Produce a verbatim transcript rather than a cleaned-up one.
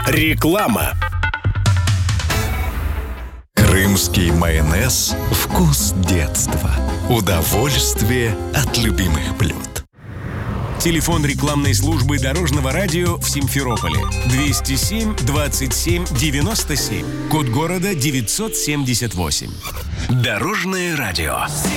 Реклама. Крымский майонез – вкус детства. Удовольствие от любимых блюд. Телефон рекламной службы Дорожного радио в Симферополе. двести семь двадцать семь девяносто семь. Код города девятьсот семьдесят восемь. Дорожное радио.